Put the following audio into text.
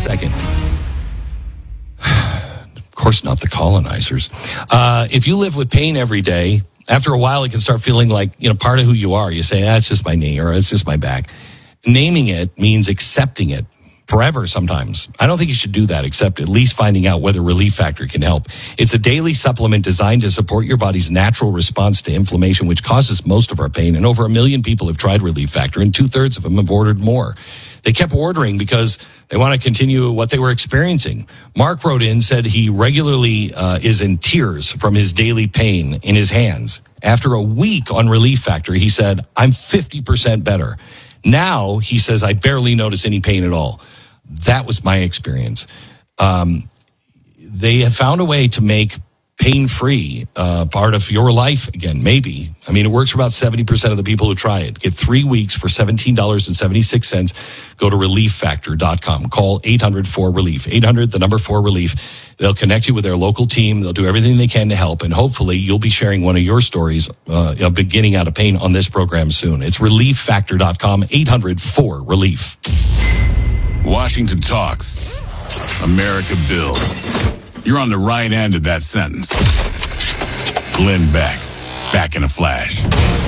second. Of course, not the colonizers. If you live with pain every day, after a while, it can start feeling like, part of who you are. You say, it's just my knee or it's just my back. Naming it means accepting it forever sometimes. I don't think you should do that, except at least finding out whether Relief Factor can help. It's a daily supplement designed to support your body's natural response to inflammation, which causes most of our pain. And over 1 million people have tried Relief Factor, and 2/3 of them have ordered more. They kept ordering because they want to continue what they were experiencing. Mark wrote in, said he regularly is in tears from his daily pain in his hands. After a week on Relief Factor, he said, I'm 50% better. Now, he says, I barely notice any pain at all. That was my experience. They have found a way to make pain-free part of your life again, maybe. I mean, it works for about 70% of the people who try it. Get 3 weeks for $17.76. Go to relieffactor.com. Call 800-4RELIEF. 800, the number 4RELIEF. They'll connect you with their local team. They'll do everything they can to help. And hopefully you'll be sharing one of your stories of getting out of pain on this program soon. It's relieffactor.com. 800-4RELIEF. Washington talks. America builds. You're on the right end of that sentence. Glenn Beck. Back in a flash.